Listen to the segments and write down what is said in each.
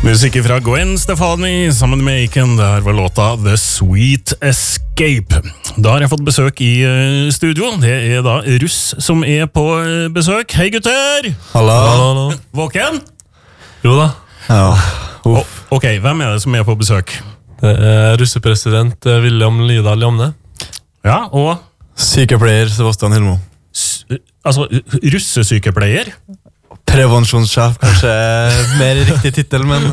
Musikk fra Gwen Stefani sammen med Aiken. Der var låta The Sweet Escape. Da har jeg fått besøk i studio. Det er da Russ som er på besøk. Hei gutter! Hallo. Våken? Jo da. Ja. Ok, hvem er det som er på besøk? Det er russepresident William Lidal Jamne. Ja, og Sykepleier Sebastian Hilmo. altså russesykepleier? Prevensjonssjef, kanskje mer riktig titel, men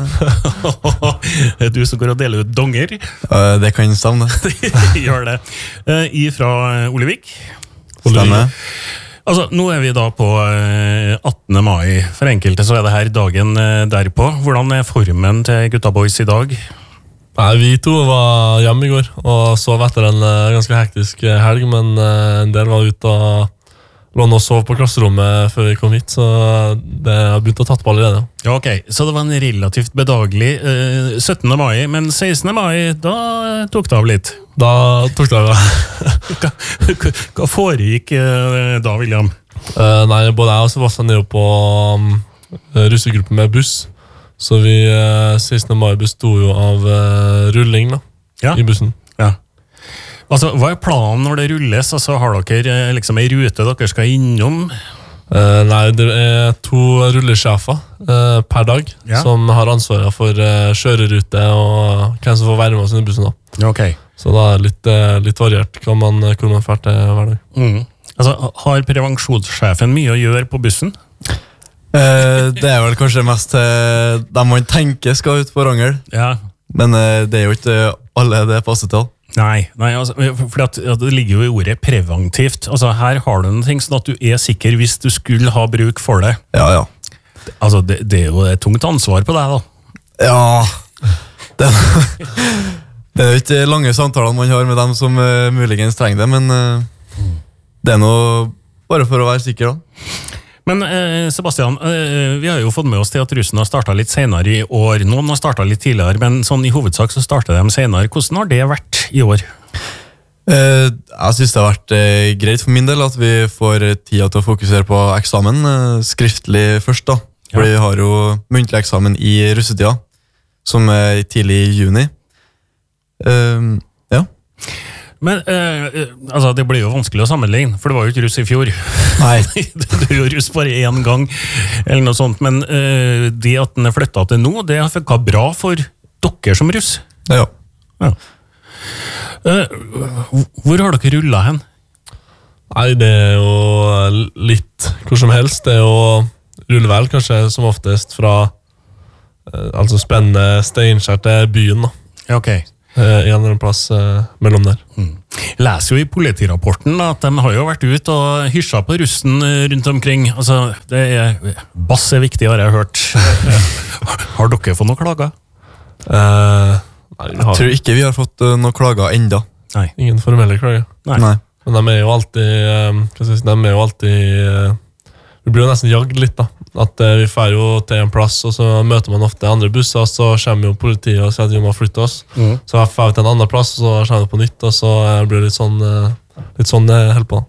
Det er du som går og deler ut donger. det kan stemme. Gjør det. Ifra Olevik. Stemmer. Altså, nå er vi da på 18. mai. For enkelte så er det her dagen derpå. Hvordan er formen til gutta boys i dag? Nei, vi to var hjemme i går og sov etter en ganske hektisk helg, men en del var ute og lå og sov på klasserommet før vi kom hit, så det har begynt å tatt på allerede. Ja, ok. Så det var en relativt bedagelig 17. mai, men 16. mai, da tok det av litt. Da tok det av. Hva foregikk da, William? Nei, både jeg og Sebastian er jo på russegruppen med buss, så vi 16. mai bestod jo av rulling da, Ja. i bussen. Ja. Altså, hva er planen når det rulles? Altså, har dere liksom en rute dere skal innom? Nei, det er 2 rullesjefer per dag Ja. som har ansvaret for kjørerute og hvem som får være med oss i bussen da. Ok. Så da er det litt variert hvor man får til hver dag. Altså, har prevensjonssjefen mye å gjøre på bussen? Det er vel kanskje mest dem man tenker skal ut på Rangel, Ja. men det er jo ikke alle det passer til. Nei, altså, for det ligger jo i ordet preventivt. Altså, her har du noen ting sånn at du er sikker hvis du skulle ha bruk for det. Ja. Altså, det er jo et tungt ansvar på deg da. Ja. Det er jo ikke lange samtaler man har med dem som muligens trenger det, men det er noe bare for å være sikker da. Men Sebastian, vi har jo fått med oss til at russen har startet litt senere i år. Noen har startet litt tidligere, men sånn i hovedsak så starter de senere. Hvordan har det vært i år? Jeg synes det har vært greit for min del at vi får tida til å fokusere på eksamen skriftlig først da. For vi har jo muntlig eksamen i russetida, som er tidlig i juni. Ja. Men altså, det blir jo vanskelig å sammenligne, for det var jo ikke russ i fjor. Nei. Det er jo russ bare en gang, eller noe sånt. Men det at den er flyttet til nå, det har funket bra for dere som russ. Ja. Hvor har dere rullet hen? Nei, det er jo litt hvor som helst. Det er jo rullevel kanskje som oftest fra altså spennende Steinkjer til byen da. Ja, ok. En eller annen plass mellom der. Jeg leser jo i politirapporten da, at de har jo vært ut og hysja på russen rundt omkring. Altså, bass er viktig, har jeg hørt. Har dere fått noen klager? Nei, Jeg tror ikke vi har fått noen klager enda. Nei. ingen formelle klager. Nei. Men de er jo alltid vi blir jo nesten jagd litt da. At vi fer jo til en plass, og så møter man ofte andre busser, og så kommer jo politiet og sier at vi må flytte oss. Så jeg fer til en annen plass, og så kommer vi på nytt, og så blir det litt sånn det holder på.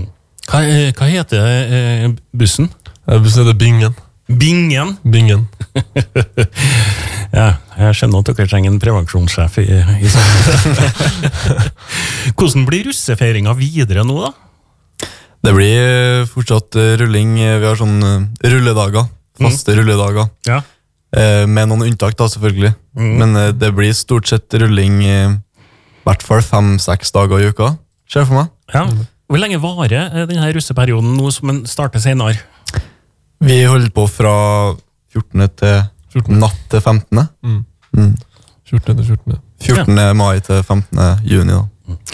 Hva heter bussen? Bussen heter Bingen. Bingen? Bingen. Ja, jeg skjønner at dere trenger en prevensjonssjef i sånn. Hvordan blir russefeiringa videre nå da? Det blir fortsatt rulling. Vi har sånn rulledager, faste rulledager. Ja. Med noen unntak da, selvfølgelig. Men det blir stort sett rulling i hvert fall 5-6 dager i uka, ser jeg for meg. Ja. Hvor lenge varer denne russeperioden nå som den starter senere? Vi holder på fra 14. til natt til 15. 14. til 14. 14. mai til 15. juni da.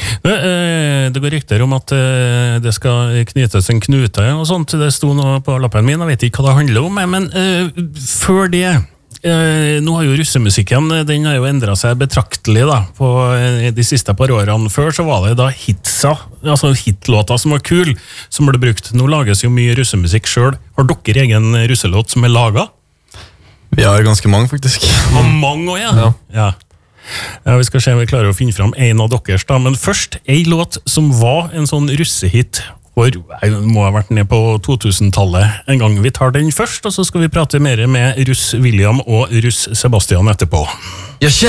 Det går rykter om at det skal knytes en knute og sånt. Det sto noe på lappen min, jeg vet ikke hva det handler om, men før det, nå har jo russemusikken, den har jo endret seg betraktelig da, på de siste par årene. Før så var det da hitsa, altså hitlåter som var kul, som ble brukt. Nå lages jo mye russemusikk selv. Har dere egen russelåt som er laget? Vi har ganske mange faktisk. Mange også, ja. Ja, vi skal se om vi klarer å finne fram en av deres da, men først en låt som var en sånn russehit Jeg må ha vært ned på 2000-tallet en gang. Vi tar den først, og så skal vi prate mer med russ William og russ Sebastian etterpå. Ja,